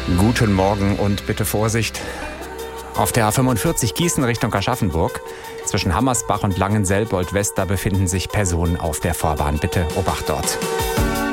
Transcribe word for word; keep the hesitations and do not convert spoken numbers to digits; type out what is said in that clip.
Guten Morgen und bitte Vorsicht. Auf der A fünfundvierzig Gießen Richtung Aschaffenburg zwischen Hammersbach und Langenselbold West, da befinden sich Personen auf der Fahrbahn. Bitte Obacht dort.